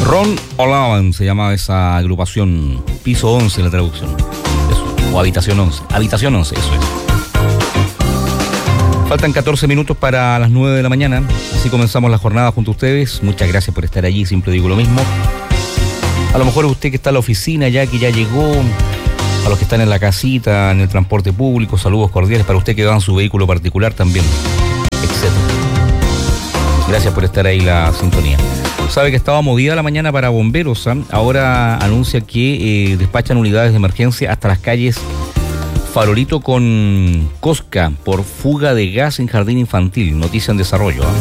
Ron O'Lavan se llama esa agrupación, piso 11 la traducción, eso, o habitación 11, habitación 11, eso es. Faltan 14 minutos para las 9 de la mañana, así comenzamos la jornada junto a ustedes. Muchas gracias por estar allí, siempre digo lo mismo. A lo mejor usted que está en la oficina ya, que ya llegó, a los que están en la casita, en el transporte público, saludos cordiales para usted que va en su vehículo particular también, etc. Gracias por estar ahí la sintonía. Sabe que estaba movida la mañana para bomberos, ¿eh? Ahora anuncia que despachan unidades de emergencia hasta las calles Farolito con Cosca por fuga de gas en jardín infantil. Noticia en desarrollo, ¿eh?